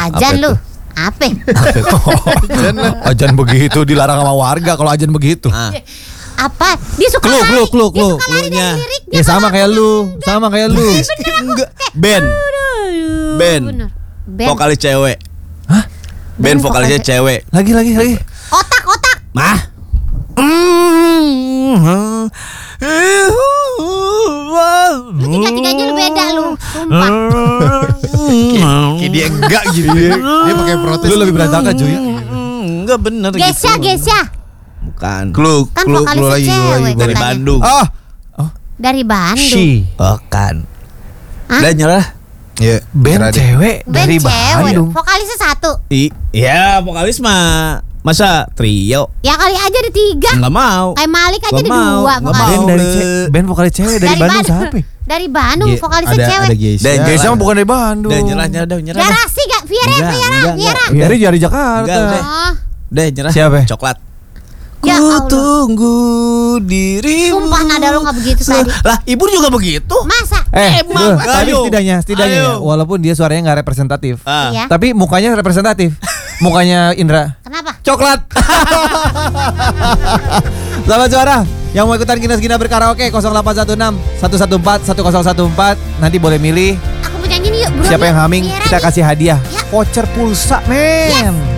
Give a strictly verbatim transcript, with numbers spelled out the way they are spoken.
Ajan lu. Apa? Ajan begitu dilarang sama warga kalau ajan begitu. Ah. Apa? Dia suka Clue, lari. clue, clue, Dia clue. suka lari Cluenya. dari lirik. Ya sama kayak lu, sama kayak lu. Enggak. Ben. Ben. Ben. Vokalis cewek. Hah? Ben Ben vokalisnya vokalis- cewek. Lagi lagi lagi. Otak, otak. Mah. Lu tiga-tiganya lu beda lu. Sumpah. Kayak dia enggak gitu. Dia pakai protes. Lu lebih berantakan cuy. Enggak bener gitu. Gesya, Gesya. Bukan. Clue, Kan clue, vokalisnya clue lagi, clue cewek lagi. Dari katanya. Bandung. Ah, Dari Bandung. she. Bukan. Hah? Udah nyerah. Iya, Band nyerah deh. cewek Ben dari cewek. Bandung. Vokalisnya satu. I, ya vokalis mah masa trio. Ya kali aja ada tiga. Enggak mau. Kayak Malik aja Nggak ada mau, dua nggak vokalis. Band mau. dari Le. ce- band vokalis cewek dari, Bandung siapa? Dari Bandung Ge- vokalisnya ada, cewek. Ada Geisha. Dan Geisha mah bukan dari Bandung. Udah nyerah, nyerah, udah nyerah. dah. Garasi gak? Viera, Enggak, Viera, enggak, Viera. enggak. Dari dari Jakarta. Enggak, udah. Oh, Udah nyerah. Siapa? Coklat. Ya Ku Allah. tunggu dirimu. Sumpah nada lu gak begitu tadi. Lah, ibu juga begitu. Masa? Eh, Emang, eh, tapi ayo. setidaknya, setidaknya ya, Ayo. walaupun dia suaranya nggak representatif, Ah. Iya. tapi mukanya representatif. Mukanya Indra. Kenapa? Coklat. Selamat juara. Yang mau ikutan Ginas-Gina berkaraoke nol delapan satu enam satu satu empat satu nol satu empat. Nanti boleh milih Aku mau nyanyi nih yuk bro. siapa yuk. yang humming, Viera kita nih. kasih hadiah Ya. voucher pulsa, men.